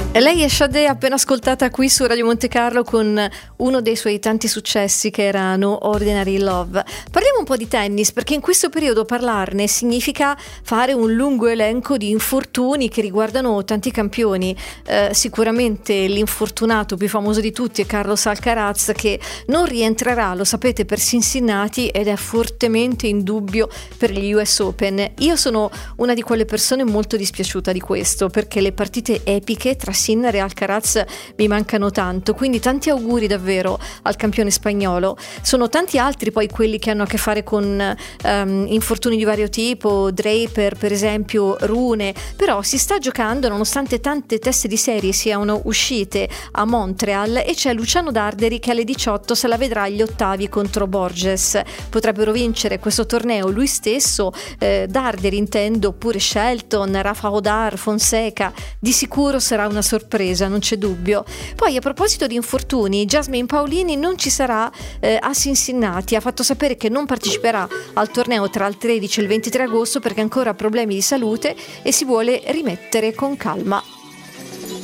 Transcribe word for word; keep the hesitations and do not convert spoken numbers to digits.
Lei è Sade, appena ascoltata qui su Radio Monte Carlo con uno dei suoi tanti successi che era No Ordinary Love. Parliamo un po' di tennis, perché in questo periodo parlarne significa fare un lungo elenco di infortuni che riguardano tanti campioni. Eh, sicuramente l'infortunato più famoso di tutti è Carlos Alcaraz, che non rientrerà, lo sapete, per Cincinnati ed è fortemente in dubbio per gli U S Open. Io sono una di quelle persone molto dispiaciuta di questo, perché le partite epiche tra Sinner e Alcaraz mi mancano tanto, quindi tanti auguri davvero al campione spagnolo. Sono tanti altri poi quelli che hanno a che fare con um, infortuni di vario tipo, Draper per esempio, Rune, però si sta giocando nonostante tante teste di serie siano uscite a Montreal, e c'è Luciano Darderi che alle diciotto se la vedrà agli ottavi contro Borges. Potrebbero vincere questo torneo lui stesso, eh, Darderi intendo, oppure Shelton, Rafa Odar, Fonseca. Di sicuro sarà una sorpresa, non c'è dubbio. Poi a proposito di infortuni, Jasmine Paolini non ci sarà eh, a Cincinnati, ha fatto sapere che non parteciperà al torneo tra il tredici e il ventitré agosto perché ha ancora problemi di salute e si vuole rimettere con calma.